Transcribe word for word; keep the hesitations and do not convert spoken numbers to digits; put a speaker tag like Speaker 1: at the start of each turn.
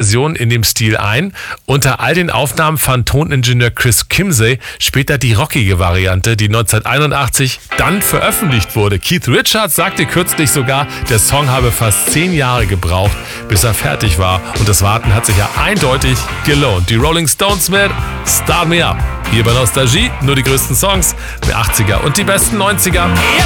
Speaker 1: Versionen in dem Stil ein. Unter all den Aufnahmen fand Toningenieur Chris Kimsey später die rockige Variante, die neunzehnhunderteinundachtzig dann veröffentlicht wurde. Keith Richards sagte kürzlich sogar, der Song habe fast zehn Jahre gebraucht, bis er fertig war. Und das Warten hat sich ja eindeutig gelohnt. Die Rolling Stones mit Start Me Up. Hier bei Nostalgie nur die größten Songs der achtziger und die besten neunziger.
Speaker 2: Yep.